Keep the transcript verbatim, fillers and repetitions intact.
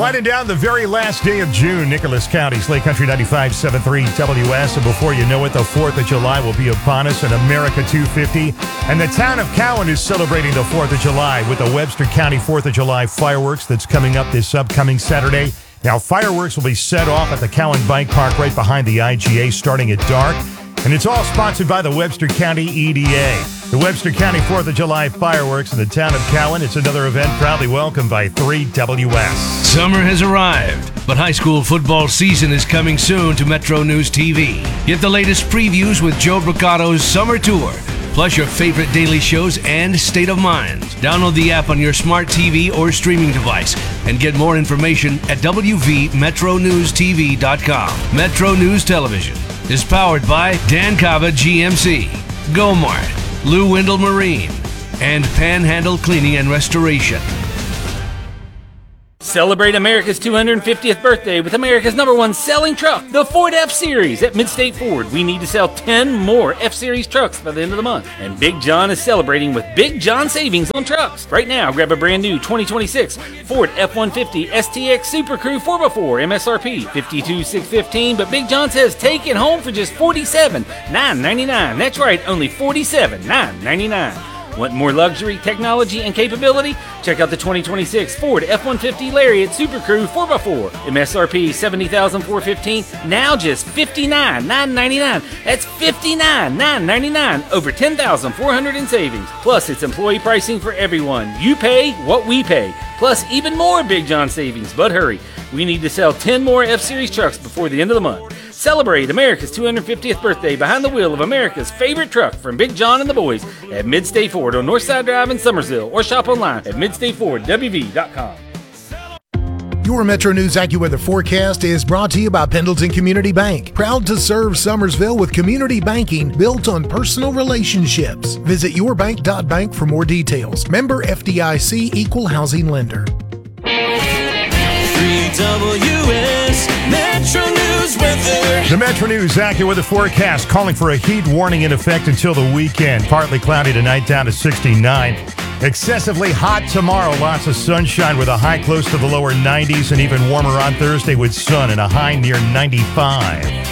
Winding down the very last day of June, Nicholas County, Slate Country ninety-five point seven three W S. And before you know it, the fourth of July will be upon us in America two fifty. And the town of Cowan is celebrating the fourth of July with the Webster County fourth of July fireworks that's coming up this upcoming Saturday. Now, fireworks will be set off at the Cowan Bike Park right behind the I G A starting at dark. And it's all sponsored by the Webster County E D A. The Webster County fourth of July fireworks in the town of Cowan. It's another event proudly welcomed by three W S. Summer has arrived, but high school football season is coming soon to Metro News T V. Get the latest previews with Joe Bricato's Summer Tour, plus your favorite daily shows and State of Mind. Download the app on your smart T V or streaming device and get more information at w v metro news t v dot com. Metro News Television is powered by Dan Cava G M C, Gomart, Lou Wendell Marine, and Panhandle Cleaning and Restoration. Celebrate America's two hundred fiftieth birthday with America's number one selling truck, the Ford F-Series at Midstate Ford. We need to sell ten more F-Series trucks by the end of the month. And Big John is celebrating with Big John savings on trucks. Right now, grab a brand new twenty twenty-six Ford F one fifty S T X Super Crew four by four M S R P fifty-two thousand six hundred fifteen dollars, but Big John says take it home for just forty-seven thousand nine hundred ninety-nine dollars. That's right, only forty-seven thousand nine hundred ninety-nine dollars. Want more luxury, technology, and capability? Check out the twenty twenty-six Ford F one fifty Lariat Super Crew four by four. M S R P seventy thousand four hundred fifteen dollars, now just fifty-nine thousand nine hundred ninety-nine dollars. That's fifty-nine thousand nine hundred ninety-nine dollars, over ten thousand four hundred dollars in savings. Plus, it's employee pricing for everyone. You pay what we pay. Plus, even more Big John savings. But hurry, we need to sell ten more F-Series trucks before the end of the month. Celebrate America's two hundred fiftieth birthday behind the wheel of America's favorite truck from Big John and the boys at Midstate Ford on Northside Drive in Summersville, or shop online at midstate ford w v dot com. Your Metro News AccuWeather forecast is brought to you by Pendleton Community Bank. Proud to serve Summersville with community banking built on personal relationships. Visit your bank dot bank for more details. Member F D I C, Equal Housing Lender. three W S Metro News weather. The Metro News AccuWeather forecast calling for a heat warning in effect until the weekend. Partly cloudy tonight, down to sixty-nine. Excessively hot tomorrow, lots of sunshine with a high close to the lower nineties, and even warmer on Thursday with sun and a high near ninety-five.